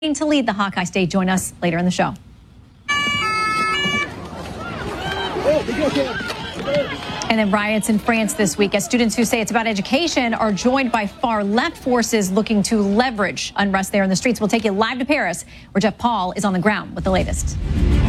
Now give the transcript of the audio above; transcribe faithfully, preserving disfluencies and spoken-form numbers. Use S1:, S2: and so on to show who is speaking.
S1: to lead the Hawkeye State. Join us later in the show. And then riots in France this week as students who say it's about education are joined by far left forces looking to leverage unrest there in the streets. We'll take you live to Paris, where Jeff Paul is on the ground with the latest.